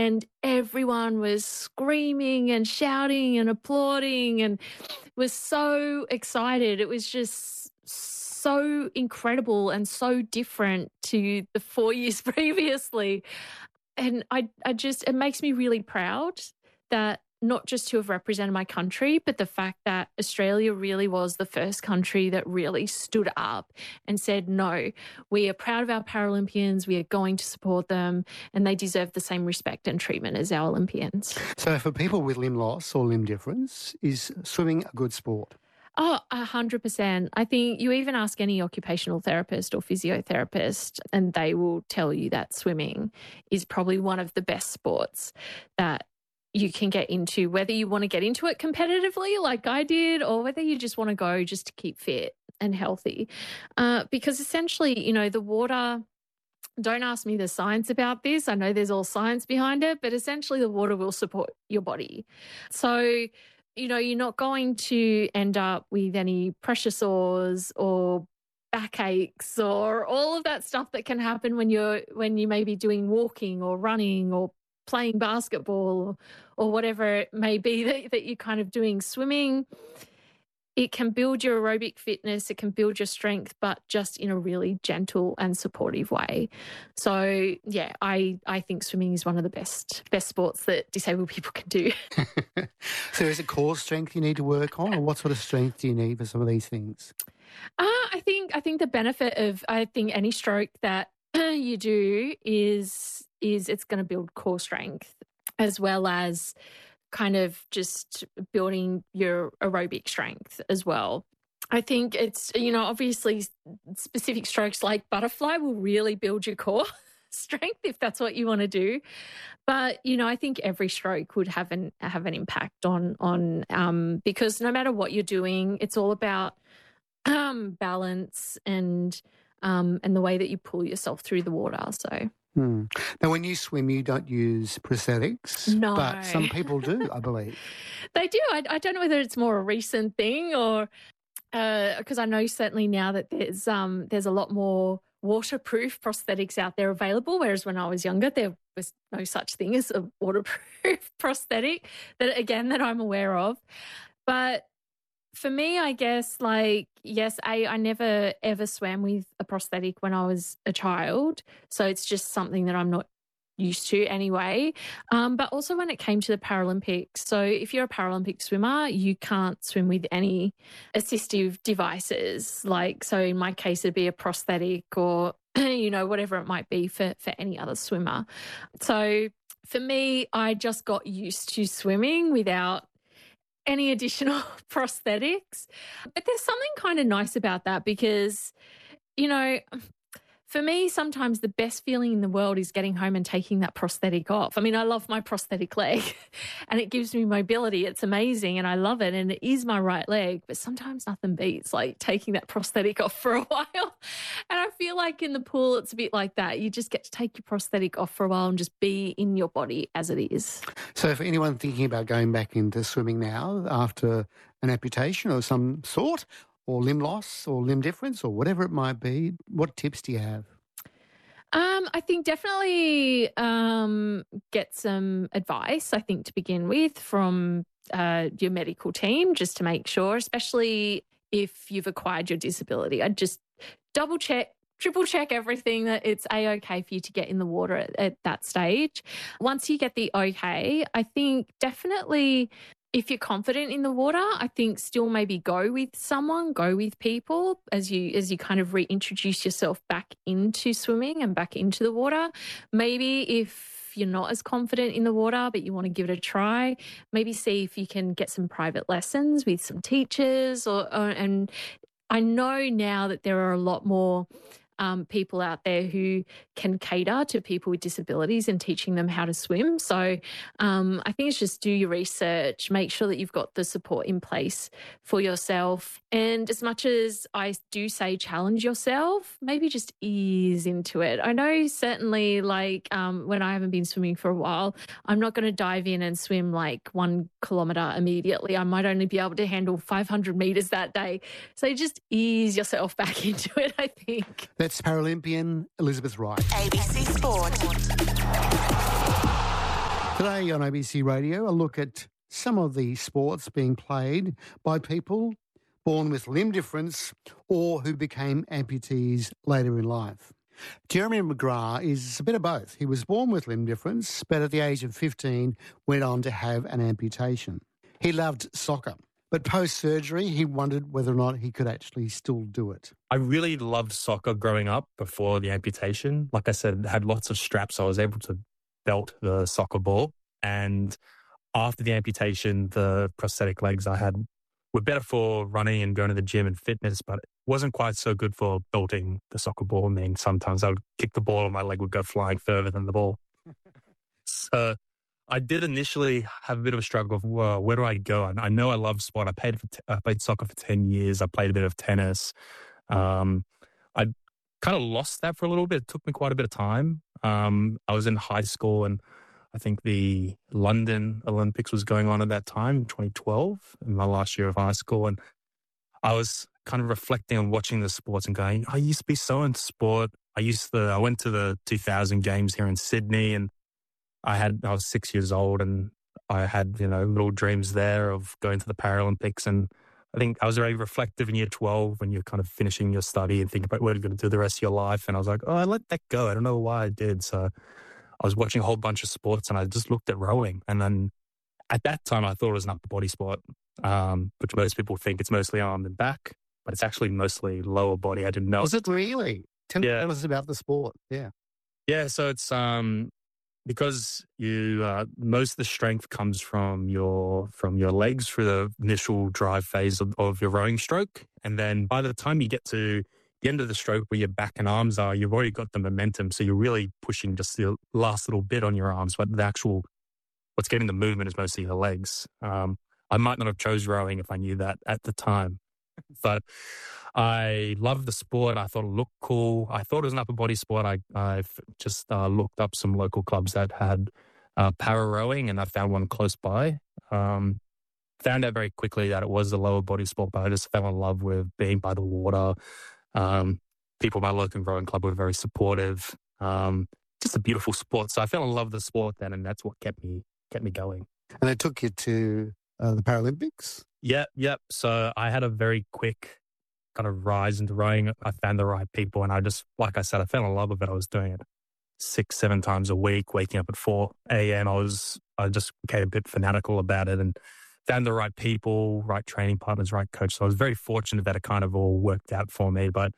and everyone was screaming and shouting and applauding and was so excited. It was just so incredible and so different to the 4 years previously. And it makes me really proud that not just to have represented my country, but the fact that Australia really was the first country that really stood up and said, no, we are proud of our Paralympians, we are going to support them, and they deserve the same respect and treatment as our Olympians. So for people with limb loss or limb difference, is swimming a good sport? Oh, 100%. I think you even ask any occupational therapist or physiotherapist and they will tell you that swimming is probably one of the best sports that you can get into, whether you want to get into it competitively like I did or whether you just want to go just to keep fit and healthy. Because essentially, the water, don't ask me the science about this. I know there's all science behind it, but essentially the water will support your body. So, you're not going to end up with any pressure sores or backaches or all of that stuff that can happen when you may be doing walking or running or playing basketball or whatever it may be that you're kind of doing. Swimming, it can build your aerobic fitness, it can build your strength, but just in a really gentle and supportive way. So, yeah, I think swimming is one of the best sports that disabled people can do. So is it core strength you need to work on, or what sort of strength do you need for some of these things? I think the benefit of any stroke that you do is it's going to build core strength as well as kind of just building your aerobic strength as well. I think it's, obviously specific strokes like butterfly will really build your core strength if that's what you want to do. But, I think every stroke would have an impact on because no matter what you're doing, it's all about balance and the way that you pull yourself through the water. So. Now, when you swim, you don't use prosthetics. No. But some people do, I believe. They do. I don't know whether it's more a recent thing or because I know certainly now that there's a lot more waterproof prosthetics out there available, whereas when I was younger, there was no such thing as a waterproof prosthetic that I'm aware of. But for me, I guess, yes, I never ever swam with a prosthetic when I was a child. So it's just something that I'm not used to anyway. But also when it came to the Paralympics, so if you're a Paralympic swimmer, you can't swim with any assistive devices. So in my case, it'd be a prosthetic or, whatever it might be for any other swimmer. So for me, I just got used to swimming without any additional prosthetics. But there's something kind of nice about that because, for me, sometimes the best feeling in the world is getting home and taking that prosthetic off. I mean, I love my prosthetic leg and it gives me mobility. It's amazing and I love it and it is my right leg, but sometimes nothing beats taking that prosthetic off for a while. And I feel like in the pool, it's a bit like that. You just get to take your prosthetic off for a while and just be in your body as it is. So for anyone thinking about going back into swimming now after an amputation of some sort, or limb loss or limb difference or whatever it might be, what tips do you have? I think definitely get some advice, I think, to begin with from your medical team just to make sure, especially if you've acquired your disability. I'd just double check, triple check everything that it's A-OK for you to get in the water at that stage. Once you get the OK, I think definitely if you're confident in the water, I think still maybe go with people as you kind of reintroduce yourself back into swimming and back into the water. Maybe if you're not as confident in the water, but you want to give it a try, maybe see if you can get some private lessons with some teachers and I know now that there are a lot more people out there who can cater to people with disabilities and teaching them how to swim. So I think it's just do your research, make sure that you've got the support in place for yourself. And as much as I do say challenge yourself, maybe just ease into it. I know certainly when I haven't been swimming for a while, I'm not going to dive in and swim 1 kilometre immediately. I might only be able to handle 500 metres that day. So just ease yourself back into it, I think. That's Paralympian Elizabeth Wright. ABC Sport. Today on ABC Radio, a look at some of the sports being played by people born with limb difference or who became amputees later in life. Jeremy McGrath is a bit of both. He was born with limb difference, but at the age of 15 went on to have an amputation. He loved soccer, but post-surgery he wondered whether or not he could actually still do it. I really loved soccer growing up before the amputation. Like I said, I had lots of straps, so I was able to belt the soccer ball. And after the amputation, the prosthetic legs I had were better for running and going to the gym and fitness, but it wasn't quite so good for belting the soccer ball. I mean, sometimes I would kick the ball and my leg would go flying further than the ball. So I did initially have a bit of a struggle of, well, where do I go? I know I love sport. I played soccer for 10 years. I played a bit of tennis. I kind of lost that for a little bit. It took me quite a bit of time. I was in high school and I think the London Olympics was going on at that time, 2012, in my last year of high school. And I was kind of reflecting on watching the sports and going, I used to be so into sport. I went to the 2000 games here in Sydney and I was 6 years old and I had, little dreams there of going to the Paralympics. And I think I was very reflective in year 12 when you're kind of finishing your study and thinking about what you're going to do the rest of your life. And I was like, I let that go. I don't know why I did. So I was watching a whole bunch of sports and I just looked at rowing. And then at that time, I thought it was an upper body sport, which most people think it's mostly arm and back, but it's actually mostly lower body. I didn't know. Was it really? Tell us about the sport. Yeah. Yeah. So it's because most of the strength comes from your legs through the initial drive phase of your rowing stroke. And then by the time you get to the end of the stroke where your back and arms are, you've already got the momentum. So you're really pushing just the last little bit on your arms, but what's getting the movement is mostly the legs. I might not have chose rowing if I knew that at the time, but I loved the sport. I thought it looked cool. I thought it was an upper body sport. I just looked up some local clubs that had para rowing and I found one close by. Found out very quickly that it was a lower body sport, but I just fell in love with being by the water. People at my local rowing club were very supportive. Just a beautiful sport. So I fell in love with the sport then, and that's what kept me going. And it took you to the Paralympics? Yep. So I had a very quick kind of rise into rowing. I found the right people, and I just, like I said, I fell in love with it. I was doing it 6-7 times a week, waking up at 4 a.m. I just became a bit fanatical about it and found the right people, right training partners, right coach. So I was very fortunate that it kind of all worked out for me. But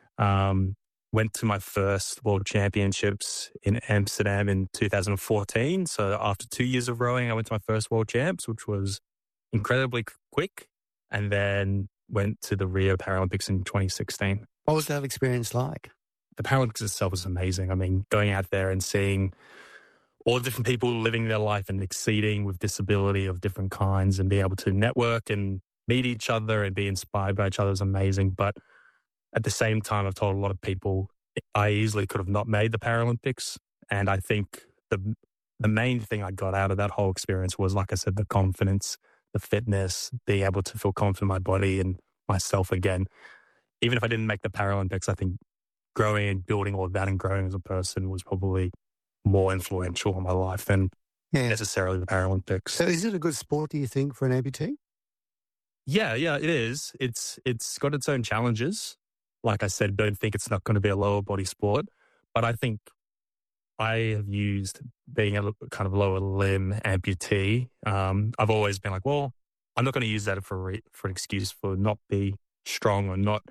went to my first World Championships in Amsterdam in 2014. So after 2 years of rowing, I went to my first World Champs, which was incredibly quick. And then went to the Rio Paralympics in 2016. What was that experience like? The Paralympics itself was amazing. I mean, going out there and seeing all the different people living their life and exceeding with disability of different kinds and being able to network and meet each other and be inspired by each other is amazing. But at the same time, I've told a lot of people I easily could have not made the Paralympics. And I think the main thing I got out of that whole experience was, like I said, the confidence, the fitness, being able to feel confident in my body and myself again. Even if I didn't make the Paralympics, I think growing and building all of that and growing as a person was probably more influential in my life than necessarily the Paralympics. So is it a good sport, do you think, for an amputee? Yeah, it is. It's got its own challenges. Like I said, don't think it's not going to be a lower body sport, but I think I have used being a kind of lower limb amputee. I've always been like, well, I'm not going to use that for an excuse for not be strong or not,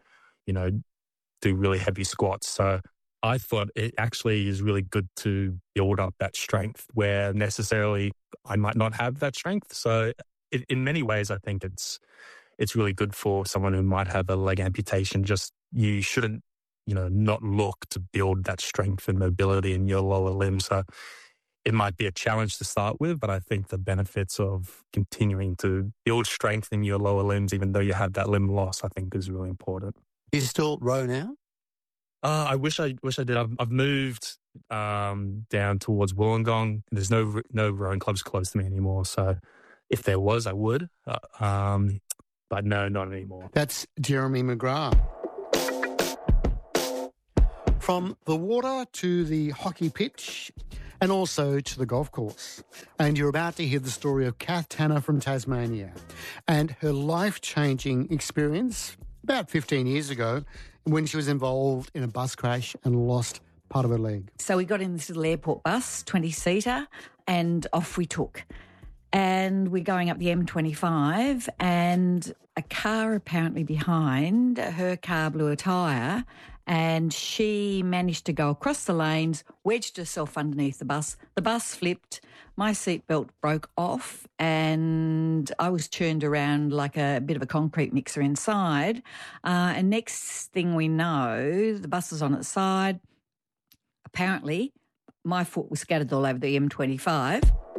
do really heavy squats. So I thought it actually is really good to build up that strength where necessarily I might not have that strength. So in many ways, I think it's really good for someone who might have a leg amputation. Just you shouldn't, not look to build that strength and mobility in your lower limbs. So it might be a challenge to start with, but I think the benefits of continuing to build strength in your lower limbs, even though you have that limb loss, I think is really important. Do you still row now? I wish I did. I've moved down towards Wollongong. There's no rowing clubs close to me anymore. So if there was, I would. But no, not anymore. That's Jeremy McGrath. From the water to the hockey pitch and also to the golf course. And you're about to hear the story of Kath Tanner from Tasmania and her life-changing experience about 15 years ago when she was involved in a bus crash and lost part of her leg. So we got in this little airport bus, 20-seater, and off we took. And we're going up the M25 and a car apparently behind, her car blew a tyre and she managed to go across the lanes, wedged herself underneath the bus. The bus flipped, my seatbelt broke off and I was turned around like a bit of a concrete mixer inside. And next thing we know, the bus was on its side. Apparently, my foot was scattered all over the M25.